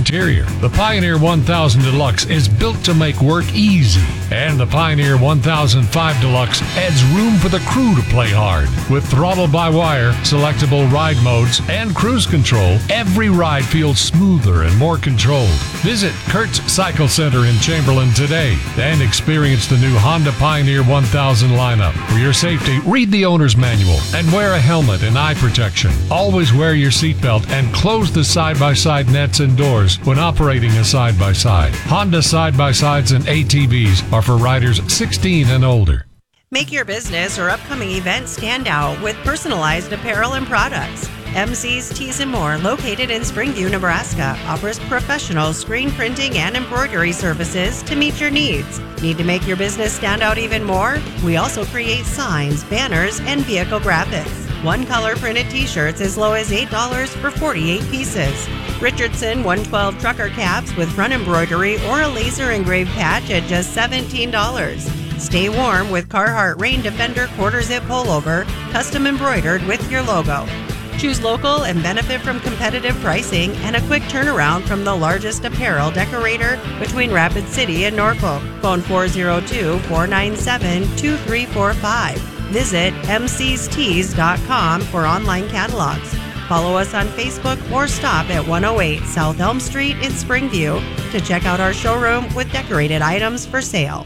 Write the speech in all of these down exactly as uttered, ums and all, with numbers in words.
interior. The Pioneer one thousand Deluxe is built to make work easy. And the Pioneer one thousand five Deluxe adds room for the crew to play hard. With throttle-by-wire, selectable ride modes, and cruise control, every ride feels smoother and more controlled. Visit Kurtz Cycle Center in Chamberlain today and experience the new Honda Pioneer one thousand lineup. For your safety, read the owner's manual and wear a helmet and eye protection. Always wear your seatbelt and close the side-by-side nets and doors when operating a side-by-side. Honda side-by-sides and A T Vs are for riders sixteen and older. Make your business or upcoming event stand out with personalized apparel and products. M C's Tees and More, located in Springview, Nebraska, offers professional screen printing and embroidery services to meet your needs. Need to make your business stand out even more? We also create signs, banners, and vehicle graphics. One color printed t-shirts as low as eight dollars for forty-eight pieces. Richardson one twelve trucker caps with front embroidery or a laser engraved patch at just seventeen dollars. Stay warm with Carhartt Rain Defender quarter zip pullover, custom embroidered with your logo. Choose local and benefit from competitive pricing and a quick turnaround from the largest apparel decorator between Rapid City and Norfolk. Phone four oh two, four nine seven, two three four five. Visit m c's tees dot com for online catalogs. Follow us on Facebook or stop at one oh eight South Elm Street in Springview to check out our showroom with decorated items for sale.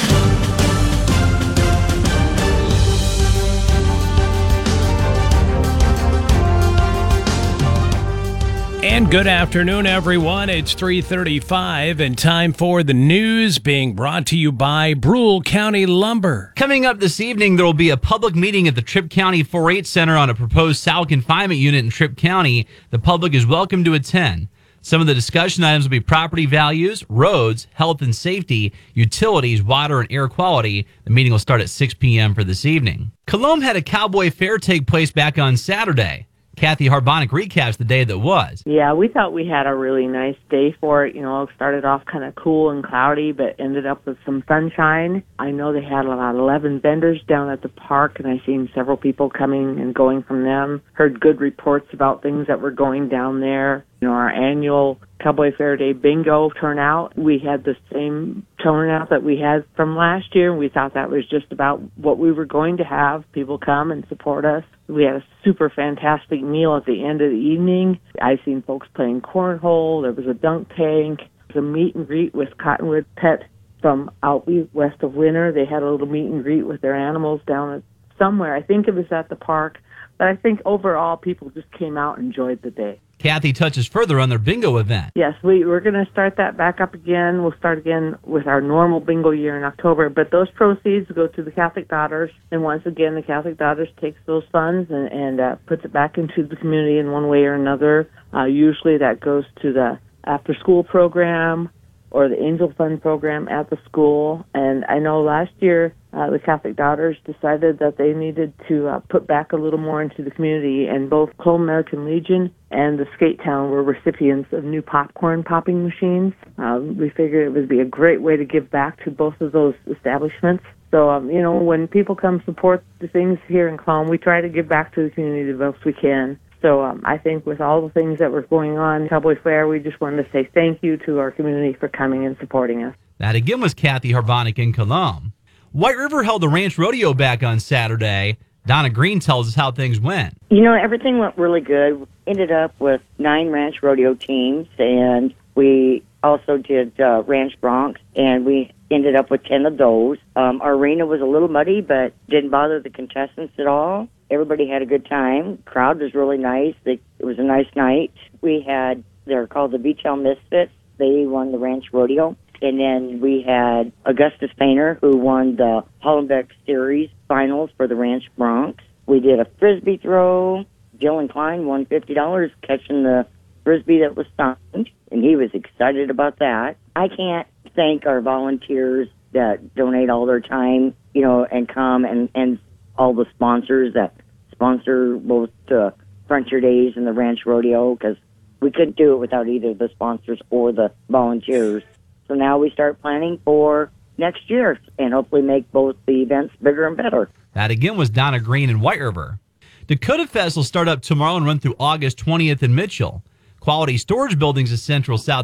And good afternoon, everyone. It's three thirty-five and time for the news being brought to you by Brule County Lumber. Coming up this evening, there will be a public meeting at the Tripp County four H Center on a proposed sow confinement unit in Tripp County. The public is welcome to attend. Some of the discussion items will be property values, roads, health and safety, utilities, water, and air quality. The meeting will start at six p.m. for this evening. Colomb had a cowboy fair take place back on Saturday. Kathy Harbonic recaps the day that was. Yeah, we thought we had a really nice day for it. You know, it started off kind of cool and cloudy, but ended up with some sunshine. I know they had about eleven vendors down at the park, and I seen several people coming and going from them. Heard good reports about things that were going down there. You know, our annual Cowboy Fair Day bingo turnout, we had the same turnout that we had from last year. We thought that was just about what we were going to have. People come and support us. We had a super fantastic meal at the end of the evening. I seen folks playing cornhole. There was a dunk tank. There was a meet and greet with Cottonwood Pet from out west of Winter. They had a little meet and greet with their animals down at somewhere. I think it was at the park. But I think overall people just came out and enjoyed the day. Kathy touches further on their bingo event. Yes, we, we're going to start that back up again. We'll start again with our normal bingo year in October. But those proceeds go to the Catholic Daughters. And once again, the Catholic Daughters takes those funds and, and uh, puts it back into the community in one way or another. Uh, usually that goes to the after-school program or the Angel Fund program at the school. And I know last year uh, the Catholic Daughters decided that they needed to uh, put back a little more into the community, and both Colomb American Legion and the Skate Town were recipients of new popcorn popping machines. Um, we figured it would be a great way to give back to both of those establishments. So, um, you know, when people come support the things here in Colomb, we try to give back to the community the best we can. So um, I think with all the things that were going on, Cowboy Fair, we just wanted to say thank you to our community for coming and supporting us. That again was Kathy Harbonic in Colomb. White River held the Ranch Rodeo back on Saturday. Donna Green tells us how things went. You know, everything went really good. Ended up with nine Ranch Rodeo teams, and we also did uh, Ranch Bronx, and we ended up with ten of those. Um, our arena was a little muddy, but didn't bother the contestants at all. Everybody had a good time. Crowd was really nice. They, it was a nice night. We had, they're called the V-Tail Misfits. They won the Ranch Rodeo. And then we had Augustus Painter, who won the Hollenbeck Series finals for the Ranch Bronx. We did a Frisbee throw. Dylan Klein won fifty dollars catching the Frisbee that was signed, and he was excited about that. I can't thank our volunteers that donate all their time, you know, and come, and, and all the sponsors that sponsor both uh, Frontier Days and the Ranch Rodeo, because we couldn't do it without either the sponsors or the volunteers. So now we start planning for next year and hopefully make both the events bigger and better. That again was Donna Green in White River. Dakota Fest will start up tomorrow and run through August twentieth in Mitchell. Quality Storage Buildings in Central South